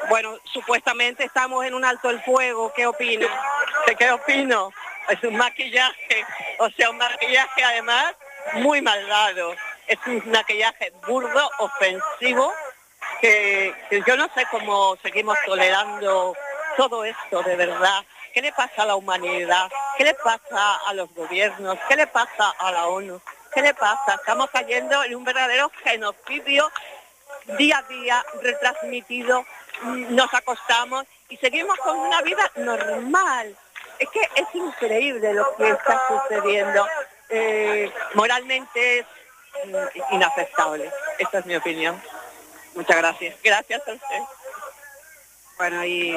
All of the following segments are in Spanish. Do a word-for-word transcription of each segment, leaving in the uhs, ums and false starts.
Bueno, supuestamente estamos en un alto el fuego. ¿Qué opina? ¿De qué opino? Es un maquillaje, o sea, un maquillaje además muy malvado. Es un maquillaje burdo, ofensivo, que, que yo no sé cómo seguimos tolerando todo esto de verdad. ¿Qué le pasa a la humanidad? ¿Qué le pasa a los gobiernos? ¿Qué le pasa a la ONU? ¿Qué le pasa? Estamos cayendo en un verdadero genocidio día a día retransmitido. Nos acostamos y seguimos con una vida normal. Es que es increíble lo que está sucediendo. Eh, moralmente es mm, inaceptable. Esta es mi opinión. Muchas gracias. Gracias a usted. Bueno, y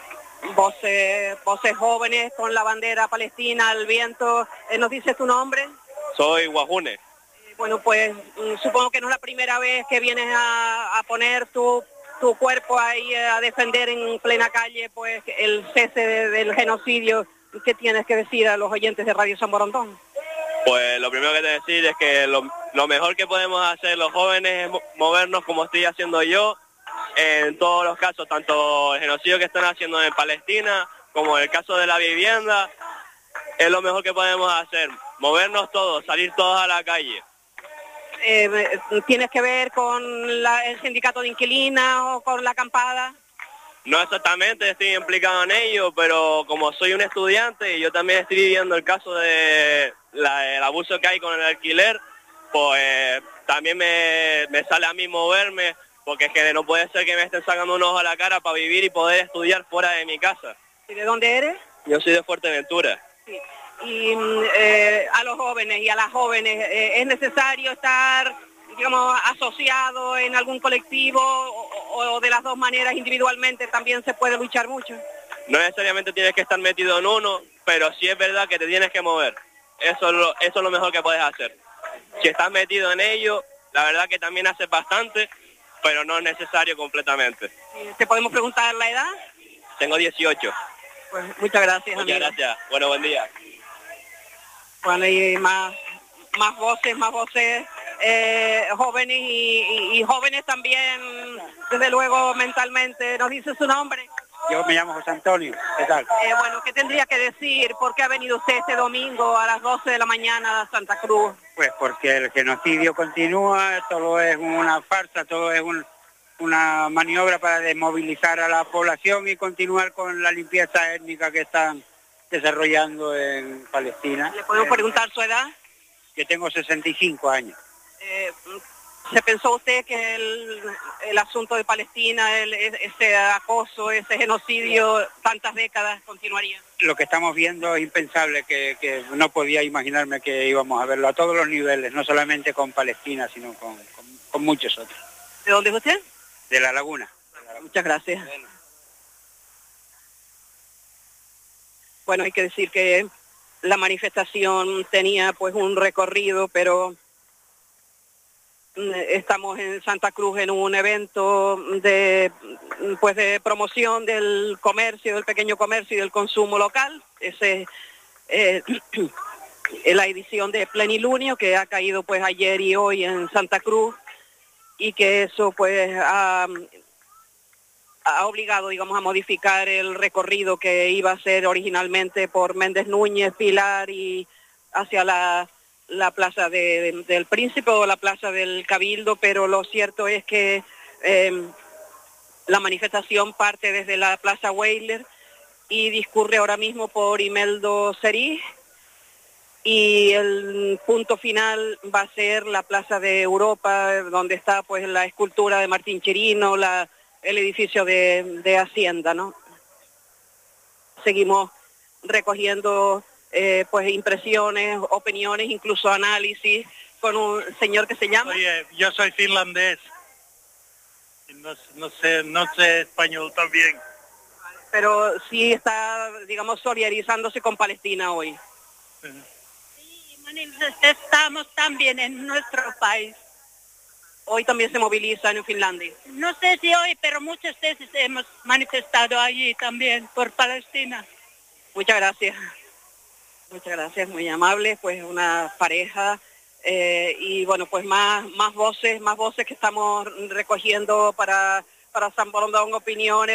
voces, voces jóvenes con la bandera palestina al viento. Eh, ¿Nos dices tu nombre? Soy Guajune. Eh, bueno, pues mm, supongo que no es la primera vez que vienes a, a poner tu, tu cuerpo ahí a defender en plena calle pues el cese de, del genocidio. ¿Qué tienes que decir a los oyentes de Radio San Borondón? Pues lo primero que te decir es que lo, lo mejor que podemos hacer los jóvenes es movernos como estoy haciendo yo en todos los casos, tanto el genocidio que están haciendo en Palestina como el caso de la vivienda. Es lo mejor que podemos hacer, movernos todos, salir todos a la calle. Eh, ¿Tienes que ver con la, el sindicato de inquilinas o con la acampada? No exactamente estoy implicado en ello, pero como soy un estudiante y yo también estoy viviendo el caso de la, el abuso que hay con el alquiler, pues también me, me sale a mí moverme, porque es que no puede ser que me estén sacando un ojo a la cara para vivir y poder estudiar fuera de mi casa. ¿Y de dónde eres? Yo soy de Fuerteventura. Sí. Y eh, a los jóvenes y a las jóvenes, eh, ¿es necesario estar, digamos, asociado en algún colectivo o, o de las dos maneras individualmente también se puede luchar mucho? No necesariamente tienes que estar metido en uno, pero sí es verdad que te tienes que mover. Eso es lo, eso es lo mejor que puedes hacer. Si estás metido en ello, la verdad que también haces bastante, pero no es necesario completamente. ¿Te podemos preguntar la edad? Tengo dieciocho. Pues muchas gracias, Muchas amigo. gracias. Bueno, buen día. Bueno, y más, más voces, más voces eh, jóvenes y, y, y jóvenes también, desde luego, mentalmente. ¿Nos dice su nombre? Yo me llamo José Antonio. ¿Qué tal? Eh, bueno, ¿qué tendría que decir? ¿Por qué ha venido usted este domingo a las doce de la mañana a Santa Cruz? Pues porque el genocidio continúa, todo es una farsa, todo es un, una maniobra para desmovilizar a la población y continuar con la limpieza étnica que están desarrollando en Palestina. ¿Le podemos preguntar su edad? Yo tengo sesenta y cinco años. Eh, ¿Se pensó usted que el, el asunto de Palestina, el, ese acoso, ese genocidio, tantas décadas continuaría? Lo que estamos viendo es impensable, que, que no podía imaginarme que íbamos a verlo a todos los niveles, no solamente con Palestina, sino con, con, con muchos otros. ¿De dónde es usted? De La Laguna. Muchas gracias. Bueno. Bueno, hay que decir que la manifestación tenía pues un recorrido, pero estamos en Santa Cruz en un evento de pues de promoción del comercio, del pequeño comercio y del consumo local. Ese es eh, la edición de Plenilunio que ha caído pues ayer y hoy en Santa Cruz, y que eso pues ha, ha obligado, digamos, a modificar el recorrido que iba a ser originalmente por Méndez Núñez, Pilar y hacia la la plaza de, de, del Príncipe o la plaza del Cabildo, pero lo cierto es que eh, la manifestación parte desde la plaza Weiler y discurre ahora mismo por Imeldo Cerí, y el punto final va a ser la plaza de Europa, donde está pues la escultura de Martín Chirino, la, el edificio de, de Hacienda, ¿no? Seguimos recogiendo Eh, pues impresiones, opiniones, incluso análisis con un señor que se llama... Oye, yo soy finlandés, no, no sé no sé español también. Pero sí está, digamos, solidarizándose con Palestina hoy. Sí, manifestamos también en nuestro país. Hoy también se moviliza en Finlandia. No sé si hoy, pero muchas veces hemos manifestado allí también por Palestina. Muchas gracias. Muchas gracias, muy amable, pues una pareja eh, y bueno, pues más más voces, más voces que estamos recogiendo para, para San Borondón, opiniones.